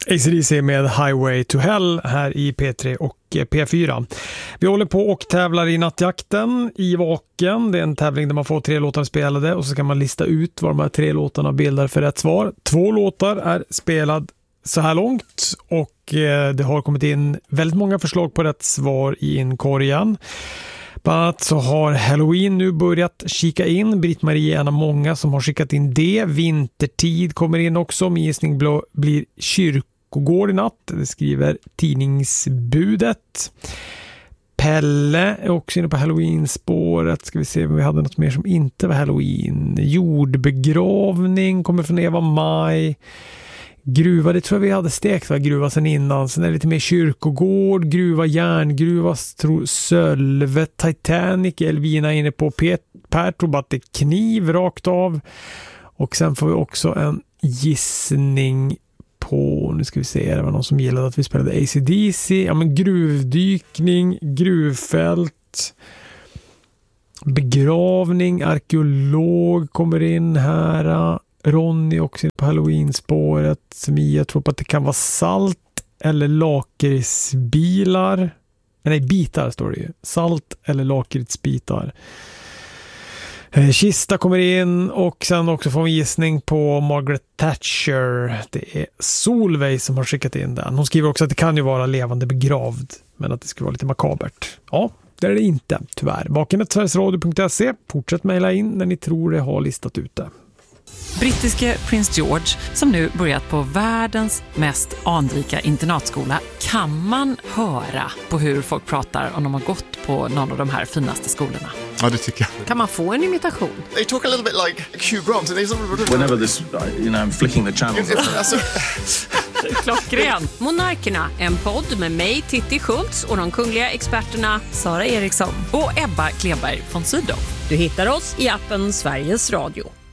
AC/DC med Highway to Hell här i P3 och P4. Vi håller på och tävlar i nattjakten i Vaken. Det är en tävling där man får 3 låtar spelade och så kan man lista ut vad de här 3 låtarna bildar för rätt svar. 2 låtar är spelad så här långt och det har kommit in väldigt många förslag på rätt svar i inkorgen. Bland annat så har Halloween nu börjat kika in. Britt-Marie är en av många som har skickat in det. Vintertid kommer in också. Min gissning blir kyrkogård i natt. Det skriver tidningsbudet. Pelle är också inne på Halloween-spåret. Ska vi se om vi hade något mer som inte var Halloween. Jordbegravning kommer från Eva Maj. Gruva, det tror jag vi hade stekt, gruva sen innan. Sen är det lite mer kyrkogård, gruva, järngruva, Sölve, Titanic, Elvina inne på Per tror att det är kniv rakt av. Och sen får vi också en gissning på, nu ska vi se, det var någon som gillade att vi spelade AC/DC. Ja, men gruvdykning, gruvfält, begravning, arkeolog kommer in här. Ronny också på Halloween-spåret. Mia tror på att det kan vara salt eller lakritsbilar. Nej, bitar står det ju. Salt eller lakritsbitar. Kista kommer in och sen också får vi gissning på Margaret Thatcher. Det är Solveig som har skickat in den. Hon skriver också att det kan ju vara levande begravd, men att det skulle vara lite makabert. Ja, det är det inte, tyvärr. Vaken@sverigesradio.se. Fortsätt mejla in när ni tror det har listat ut det. Brittiske prins George, som nu börjat på världens mest anrika internatskola, kan man höra på hur folk pratar om de har gått på någon av de här finaste skolorna. Ja, det tycker jag. Kan man få en imitation? They talk a little bit like Hugh Grant. Whenever this, I'm flicking the channels. Klockren. Monarkerna, en podd med mig, Titti Schultz, och de kungliga experterna Sara Eriksson och Ebba Kleberg von Sydow. Du hittar oss i appen Sveriges Radio.